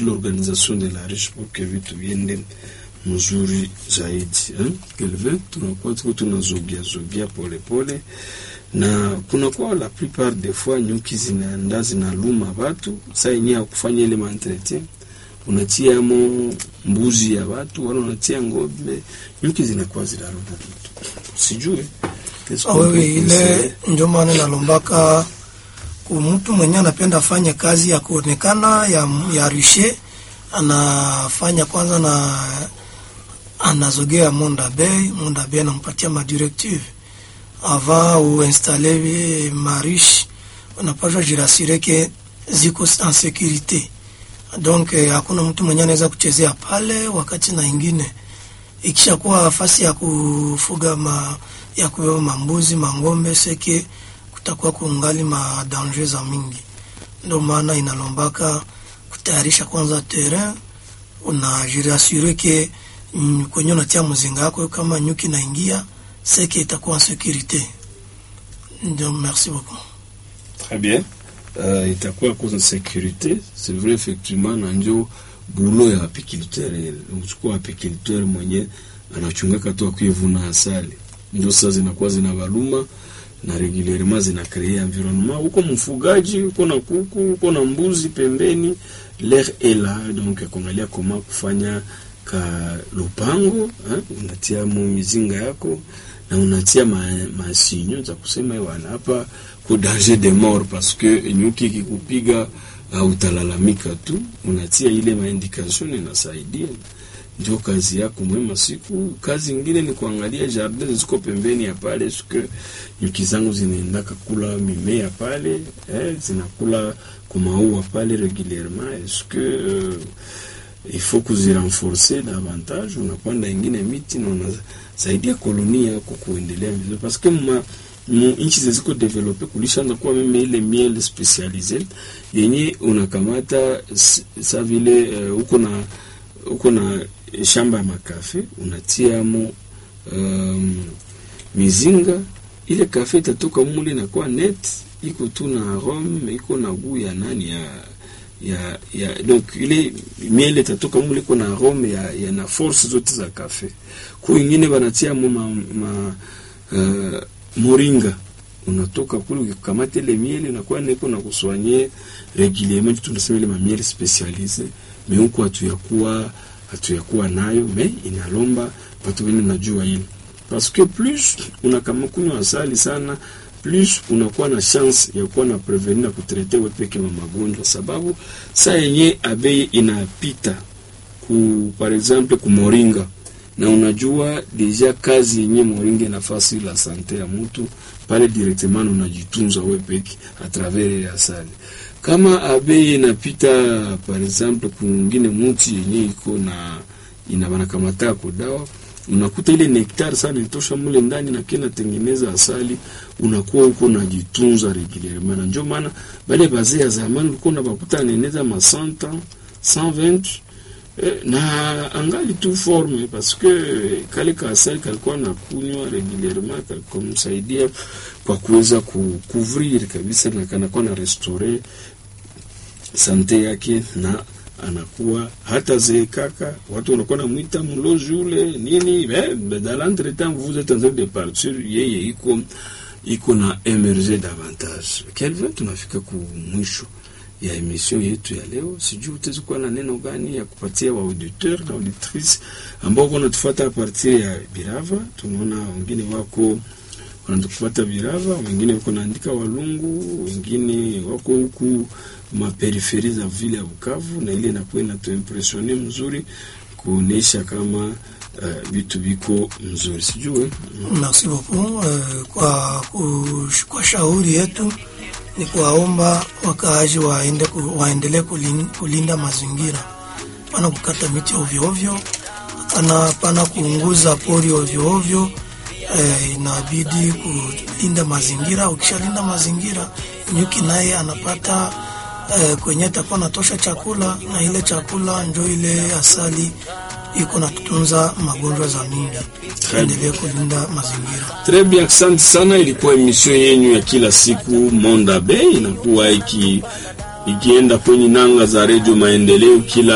l'organisation de la ruche pour que vitu viende mzuri zaidi. Kelvin, tunakuwa tunazogia pole pole, na kunakuwa la plupart des fois nyuki zinaluma watu. Sasa yenyewe kufanya ile entretien, unatia mo mbuzi ya watu wala unatia ng'ombe, nyuki zinakuwa zinaruka kitu. Sijui. Wewe ile ndio maana nalombaka mtu mwenye anapenda fanya kazi ya kuonekana ya riche, anafanya kwanza na anazogea Monda Bay anampatia ma directive avant ou installer marish, unapaswa jirasire ke ziko en sécurité. Donc hakuna mtu mwenye anaweza kuchezea pale wakati na ingine ikishakuwa nafasi ya kufuga ya kubeba mambuzi mangombe seke kutakuwa kuungali ma danger za mingi. Ndio maana inalombaka kutayarisha kwanza terrain, unajirasure ke kwenye unatia mzinga yako kama nyuki naingia seke itakuwa en sécurité. Donc merci beaucoup. Très bien. Itakuwa kwa sécurité, c'est vrai effectivement, na ndio boulot ya apiculteur. Uchukua apiculteur mwenye anachunga katoa kuivuna asali, ndio sasa zinakuwa zinabaluma na régulièrement zina créer environnement. Uko mfugaji, uko na kuku, uko na mbuzi pembeni, l'air est là. Donc kuangalia kama kufanya ka lupango, unatia mizinga yako na unatia masinyo za kusema wana hapa ku danger de mort, parce que nyuki kikupiga utalalamika tu. Unatia ile indication inasaidia. Ndio kazi yako mwema siku. Kazi nyingine ni kuangalia jardin ziko pembeni ya pale, suke nyuki zangu zinaenda kula mimea pale, zinakula kumaua pale régulièrement. Est-ce que il faut kuzirenforcer davantage, unapanda ingine miti na unasaidia kolonia yako kuendelea vizuri, parce que nchi ziko developer kulishaanza kuwa meme ile miel spécialisée yenye unakamata sa vile uko na shamba ya makafe, unatia mo mizinga, ile kafe itatoka mule na kwa net, iko tu na arome, iko na goût ya nani ya donc ile miel itatoka mule, iko na arome ya na force zote za kafe. Kwa ingine wanatia mo moringa, unatoka kule ukikamata ile miel na kwa niko na kuswanye régulièrement, tunasema ile miel spécialisée, mais huko hatuyakuwa nayo, mais inalomba watu wengi najua hili, parce que plus unakamakunywa asali sana, plus unakuwa na chance ya kuwa na prevenir na kutrete wepeke magonjwa, sababu saa yenye abei inapita par exemple ku moringa, na unajua deja kazi yenye moringa nafasi la sante ya mtu pale directement, unajitunza wepeke a travers asali. Kama abei inapita par exemple kungine muti yenye iko na inabana kamata kudawa, unakuta ile nectar sana itosha mule ndani na kina tengeneza asali, unakuwa uko najitunza régulièrement. Ndio maana bale bazee ya zamani uko na bakuta neneza ma 100 ans 120 na angali tu forme, parce que kale ka asali kalikuwa na kunywa régulièrement, kumsaidia kwa kuweza couvrir kabisa na kanakuwa na restaurer sante yake, na anakuwa hata zeekaka watu wanakuwa na muita mlozi ule nini, dans l'entretemps vous êtes en train de partir, yeye iko na emerger davantage. Kelvin, tunafika ku mwisho ya emission yetu ya leo. Sijui utakuwa na neno gani ya kupatia wa auditeur na auditrice ambao wanatufuata a partir ya Birava. Tunaona wengine wako wanatufuata Birava, wengine wako naandika Walungu, wengine wako huku ma peripherie za vile ya Bukavu, na ile inakuwa inatuimpressioner mzuri kuonesha kama vitu biko mzuri. Sijui. Merci beaucoup. Kwa shauri yetu ni kuwaomba wakaaji waendelee kulinda mazingira, pana kukata miti ovyo ovyo, pana kuunguza pori ovyo ovyo. Inabidi kulinda mazingira. Ukishalinda mazingira, nyuki naye anapata kwenye takuwa natosha chakula, na ile chakula ndio ile asali iko na kutunza magonjwa za mingi. Endelee kulinda mazingira. Très bien, asante sana. Ilikuwa emission yenyu ya kila siku Monda Bay, inakuwa ikienda kwenye nanga za Radio Maendeleo kila